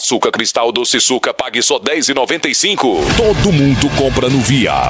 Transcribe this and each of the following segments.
Açúcar cristal doce suca, pague só R$10,95. Todo mundo compra no Via.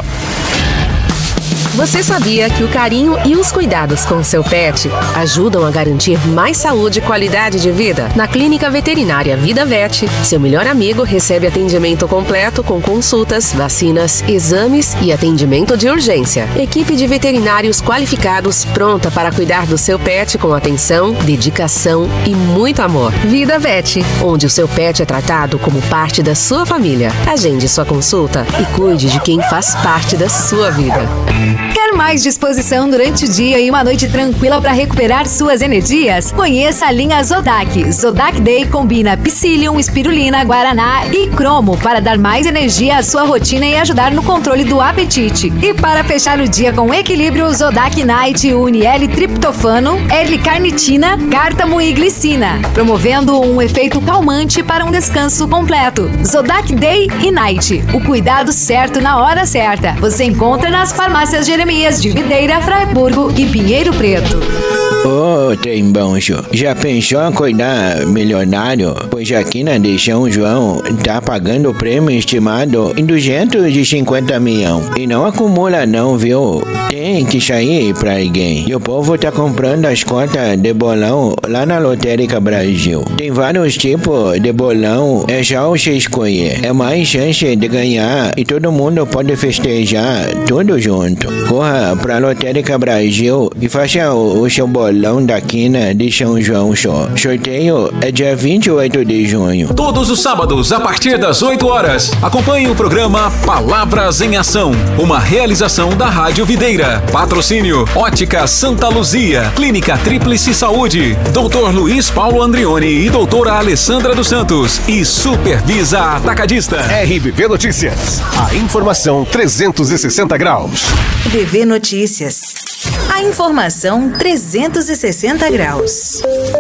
Você sabia que o carinho e os cuidados com o seu pet ajudam a garantir mais saúde e qualidade de vida? Na Clínica Veterinária Vida Vet, seu melhor amigo recebe atendimento completo com consultas, vacinas, exames e atendimento de urgência. Equipe de veterinários qualificados pronta para cuidar do seu pet com atenção, dedicação e muito amor. Vida Vet, onde o seu pet é tratado como parte da sua família. Agende sua consulta e cuide de quem faz parte da sua vida. Quer mais disposição durante o dia e uma noite tranquila para recuperar suas energias? Conheça a linha Zodac. Zodac Day combina Psyllium, espirulina, guaraná e cromo para dar mais energia à sua rotina e ajudar no controle do apetite. E para fechar o dia com equilíbrio, Zodac Night une L-triptofano, L-carnitina, cártamo e glicina, promovendo um efeito calmante para um descanso completo. Zodac Day e Night. O cuidado certo na hora certa. Você encontra nas farmácias Jeremias de Videira, Fraiburgo e Pinheiro Preto. Ô, trem bom, já pensou em cuidar milionário? Pois aqui na de São João tá pagando o prêmio estimado em 250 milhões. E não acumula não, viu? Tem que sair pra alguém. E o povo tá comprando as cotas de bolão lá na Lotérica Brasil. Tem vários tipos de bolão, é só você escolher. É mais chance de ganhar e todo mundo pode festejar tudo junto. Corra pra Lotérica Brasil e faça o seu bolão da quina de São João só. Sorteio é dia 28 de junho. Todos os sábados, a partir das 8 horas. Acompanhe o programa Palavras em Ação, uma realização da Rádio Videira. Patrocínio Ótica Santa Luzia, Clínica Tríplice Saúde, Dr. Luiz Paulo Andrioni e doutora Alessandra dos Santos e Supervisa Atacadista. RBV Notícias. A informação 360 graus. RBV Notícias. A informação 360 graus.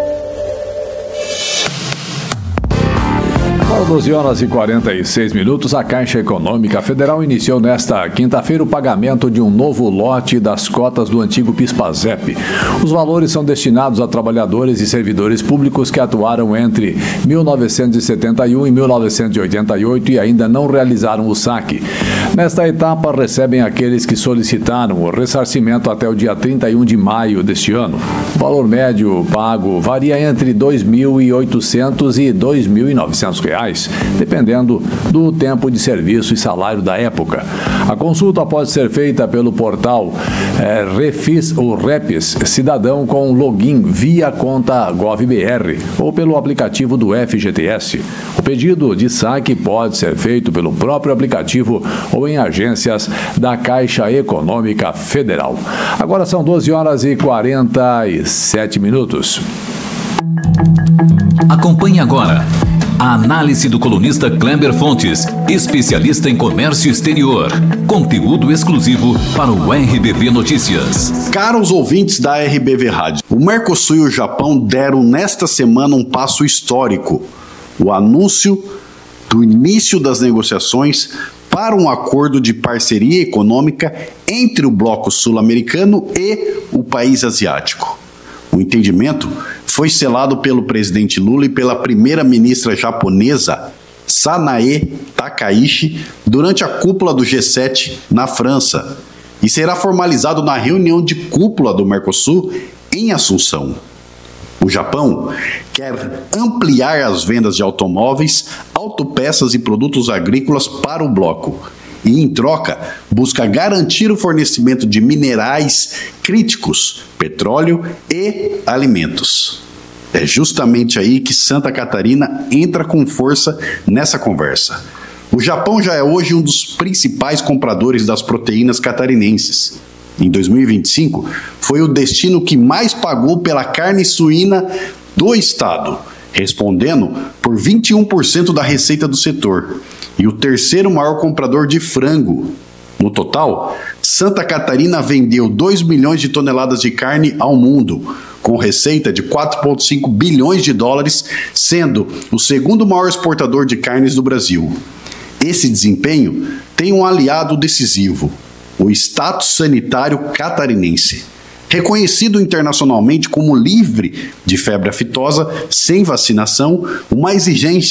Às 12 horas e 46 minutos, a Caixa Econômica Federal iniciou nesta quinta-feira o pagamento de um novo lote das cotas do antigo PIS/PASEP. Os valores são destinados a trabalhadores e servidores públicos que atuaram entre 1971 e 1988 e ainda não realizaram o saque. Nesta etapa, recebem aqueles que solicitaram o ressarcimento até o dia 31 de maio deste ano. O valor médio pago varia entre R$ 2.800 e R$ 2.900, dependendo do tempo de serviço e salário da época. A consulta pode ser feita pelo portal Refis ou Repis Cidadão com login via conta GovBR ou pelo aplicativo do FGTS. O pedido de saque pode ser feito pelo próprio aplicativo ou em agências da Caixa Econômica Federal. Agora são 12 horas e 47 minutos. Acompanhe agora a análise do colunista Kleber Fontes, especialista em comércio exterior. Conteúdo exclusivo para o RBV Notícias. Caros ouvintes da RBV Rádio, o Mercosul e o Japão deram nesta semana um passo histórico. O anúncio do início das negociações para um acordo de parceria econômica entre o bloco sul-americano e o país asiático. O entendimento foi selado pelo presidente Lula e pela primeira-ministra japonesa Sanae Takaichi durante a cúpula do G7 na França e será formalizado na reunião de cúpula do Mercosul em Assunção. O Japão quer ampliar as vendas de automóveis, autopeças e produtos agrícolas para o bloco e, em troca, busca garantir o fornecimento de minerais críticos, petróleo e alimentos. É justamente aí que Santa Catarina entra com força nessa conversa. O Japão já é hoje um dos principais compradores das proteínas catarinenses. Em 2025, foi o destino que mais pagou pela carne suína do estado, respondendo por 21% da receita do setor, e o terceiro maior comprador de frango. No total, Santa Catarina vendeu 2 milhões de toneladas de carne ao mundo, com receita de 4,5 bilhões de dólares, sendo o segundo maior exportador de carnes do Brasil. Esse desempenho tem um aliado decisivo: o status sanitário catarinense. Reconhecido internacionalmente como livre de febre aftosa, sem vacinação, uma exigência